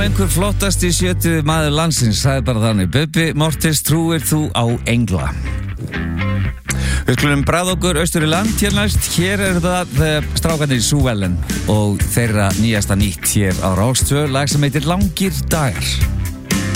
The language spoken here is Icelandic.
Einhver flottasti sjötuði maður landsins, það bara þannig. Bubbi Mortis, trúir þú á engla? Við skulum bræða okkur austur í land hér næst. Hér það strákarnir Sú-Ellen og þeirra nýjasta nýtt hér á Rás 2, lag sem heitir Langir dagar.